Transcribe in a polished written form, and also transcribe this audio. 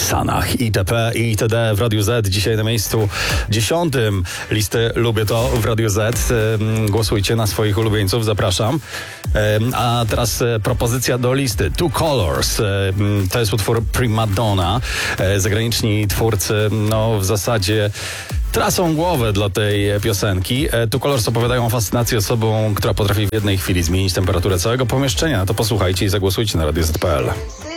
Sanach, itp. i itd. w Radiu Z. Dzisiaj na miejscu 10 listy Lubię to w Radiu Z. Głosujcie na swoich ulubieńców, zapraszam. A teraz propozycja do listy. Two Colors. To jest utwór Primadonna. Zagraniczni twórcy, w zasadzie tracą głowę dla tej piosenki. Two Colors opowiadają o fascynacji osobą, która potrafi w jednej chwili zmienić temperaturę całego pomieszczenia. To posłuchajcie i zagłosujcie na Radio Z.pl.